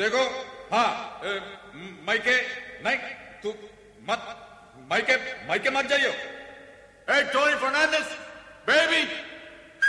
देखो, हाँ, माइके नहीं, तू मत, माइके माइके मत जाइयो।